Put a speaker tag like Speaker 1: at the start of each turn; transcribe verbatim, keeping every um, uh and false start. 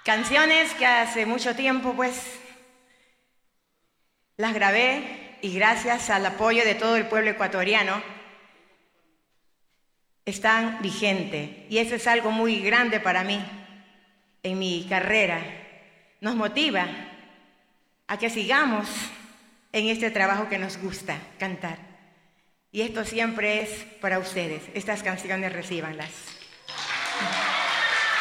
Speaker 1: Canciones que hace mucho tiempo, pues, las grabé y gracias al apoyo de todo el pueblo ecuatoriano, están vigentes. Y eso es algo muy grande para mí en mi carrera. Nos motiva a que sigamos en este trabajo que nos gusta, cantar. Y esto siempre es para ustedes. Estas canciones recíbanlas.